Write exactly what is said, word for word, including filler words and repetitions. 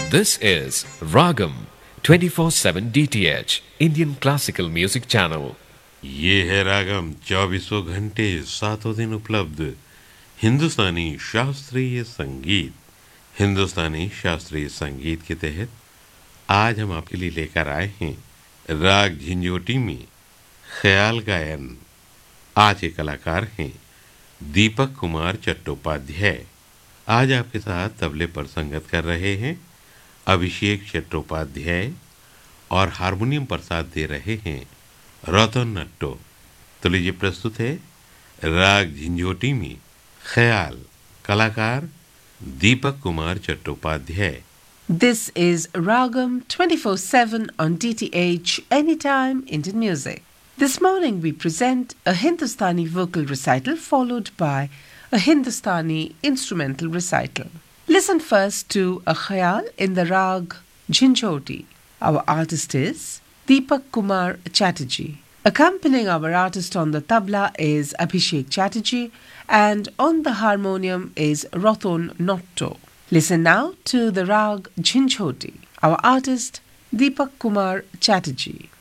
This is Ragam twenty-four seven D T H Indian Classical Music Channel. ये है रागम चौबीसों घंटे सातों दिन उपलब्ध हिंदुस्तानी शास्त्रीय संगीत। हिंदुस्तानी शास्त्रीय संगीत के तहत आज हम आपके लिए लेकर आए हैं राग झिंझोटी में ख्याल गायन। आज के कलाकार हैं दीपक कुमार चट्टोपाध्याय। आज आपके साथ तबले पर संगत कर रहे हैं अभिषेक चट्टोपाध्याय और हारमोनियम पर साथ दे रहे हैं रतन नट्टो। तो लीजिए प्रस्तुत है राग झिंझोटी में ख्याल, कलाकार Deepak Kumar Chattopadhyay. This is Ragam twenty-four seven on D T H Anytime Indian Music. This morning we present a Hindustani vocal recital followed by a Hindustani instrumental recital. Listen first to a khayal in the rag Jhinjhoti. Our artist is Deepak Kumar Chatterjee. Accompanying our artist on the tabla is Abhishek Chatterjee and on the harmonium is Ratan Notto. Listen now to the rag Jhinjhoti. Our artist Deepak Kumar Chatterjee.